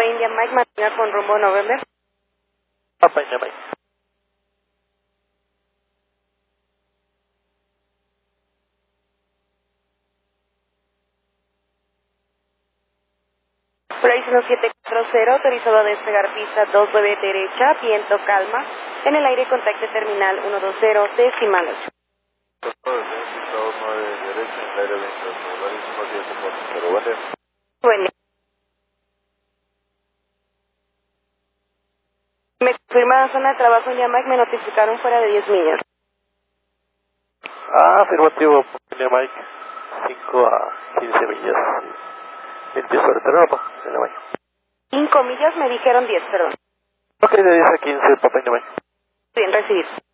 India Mike, mantenga con rumbo November. Papa India Mike. Flight 1740, autorizado a despegar pista 29 derecha, viento calma, en el aire contacte terminal 120 decimales. Bueno. Me confirma zona de trabajo en Yamac, me notificaron fuera de 10 millas. Afirmativo, India Mike. 5 a 15 millas. Empiezo a retornar, Papa India Mike. 5 millas, me dijeron 10, perdón. Ok, de 10 a 15, Papa India Mike. Bien, recibido.